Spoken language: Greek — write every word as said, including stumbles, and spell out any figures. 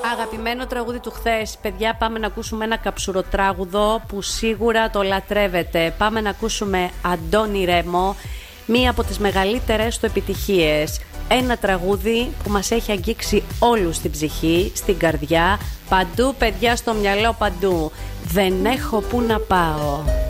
Αγαπημένο τραγούδι του χθες. Παιδιά, πάμε να ακούσουμε ένα καψουροτράγουδο που σίγουρα το λατρεύετε. Πάμε να ακούσουμε Αντώνη Ρέμο, μία από τις μεγαλύτερες του επιτυχίες. Ένα τραγούδι που μας έχει αγγίξει όλους στην ψυχή, στην καρδιά, παντού παιδιά, στο μυαλό παντού. Δεν έχω που να πάω.